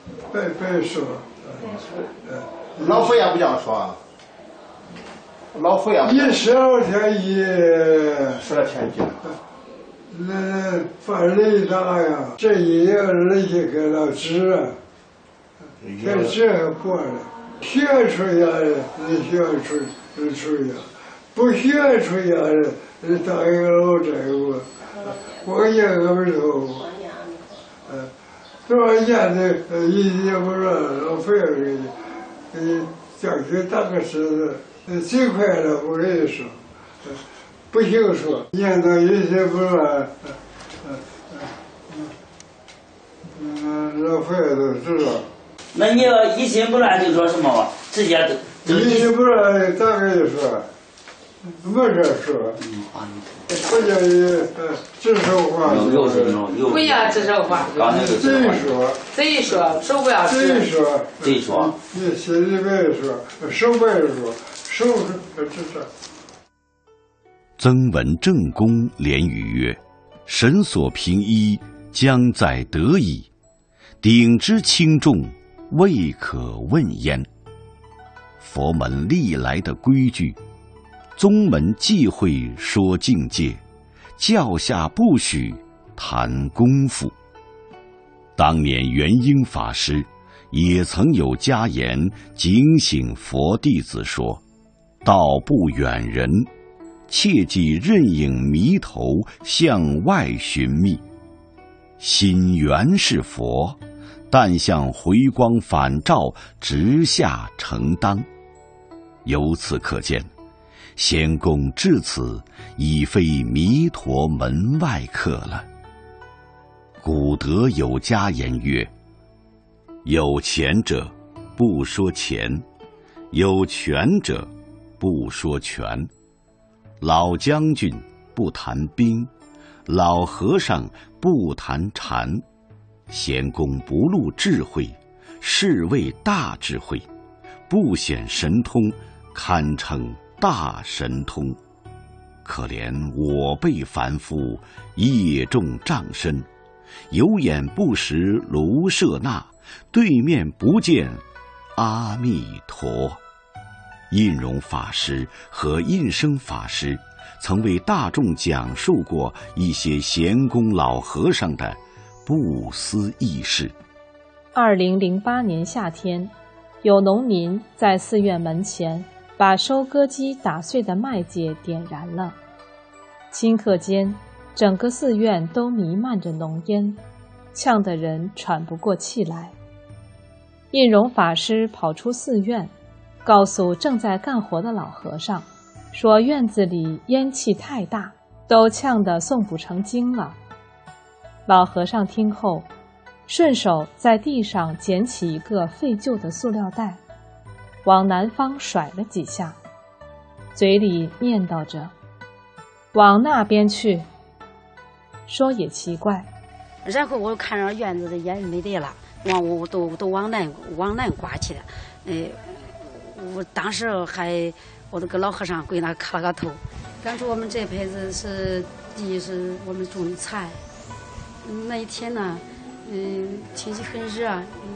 别说。 老佛爷不这样说，老佛爷 12天一 12天一。 那犯雷大呀，这一夜那些个老师啊，这这过了，学出来了，学出呀，不学出来了，当一个老债务，光年个不头，多少年的一也不让老费儿给叫去当个狮子，最快了，我跟你说。不行说，念到一些不乱，老佛爷都知道。 那你要一心不乱就说什么吧？直接一心不乱，咋个就说？没事说。不叫你指手画脚。 不要指手画脚。贼说，手不要指。 贼说。你心里边说，手不要说，手指着。 曾闻正公连语曰：“神所平一，将在得矣。鼎之轻重，未可问焉。”佛门历来的规矩，宗门忌讳说境界，教下不许谈功夫。当年元婴法师也曾有家言警醒佛弟子说：“道不远人，切忌任影迷头向外寻觅。心原是佛，但向回光返照直下承当。”由此可见，仙公至此已非弥陀门外客了。古德有家言曰：“有钱者不说钱，有权者不说权。老将军不谈兵，老和尚不谈禅。贤公不露智慧，是谓大智慧；不显神通，堪称大神通。可怜我辈凡夫，业重障身，有眼不识卢舍那，对面不见阿弥陀。”印容法师和印生法师曾为大众讲述过一些贤公老和尚的不思议事。 2008年夏天，有农民在寺院门前把收割机打碎的麦秸点燃了，顷刻间，整个寺院都弥漫着浓烟，呛得人喘不过气来。印容法师跑出寺院，告诉正在干活的老和尚，说院子里烟气太大，都呛得诵不成经了。老和尚听后，顺手在地上捡起一个废旧的塑料袋，往南方甩了几下，嘴里念叨着：“往那边去。”说也奇怪， 然后我看着院子的烟没得了，我都往南刮去了。我当时我那个老和尚跪那磕了个头，感触我们这辈子是第一是我们种的菜。那一天呢，天气很热，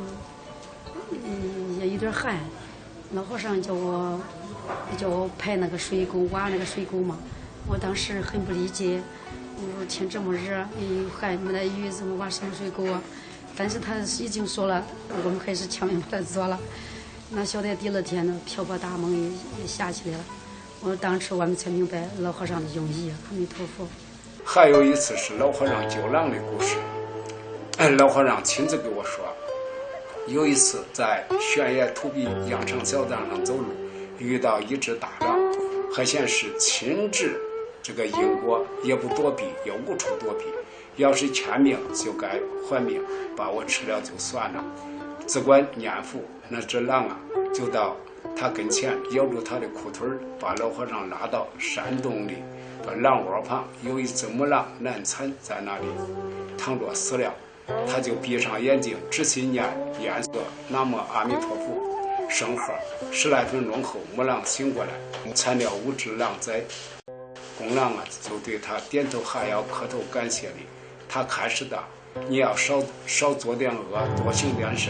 也有点寒。老和尚叫我排那个水沟，挖那个水沟嘛。我当时很不理解，我说天这么热，又寒，没得雨，怎么挖什么水沟啊？但是他已经说了，我们还是强行把它做了。那晓得第二天呢，瓢泼大梦也下起来了。当时我们才明白老和尚的用意。阿弥陀佛。 还有一次是老和尚救狼的故事，老和尚亲自给我说，有一次在悬崖土壁羊肠小道上走路，遇到一只大狼，还显示亲治这个因果，也不躲避，也无处躲避。要是欠命就该还命，把我吃了就算了。只管念佛，那只狼啊，就到他跟前咬住他的裤腿，把老和尚拉到山洞里，把狼窝旁有一只母狼难产在那里躺着死了。他就闭上眼睛，直心念念个南无阿弥陀佛圣号，10来分钟后，母狼醒过来，产了5只狼崽。公狼啊，就对他点头哈腰，磕头感谢礼。他开始的，你要少做点恶，多行点善。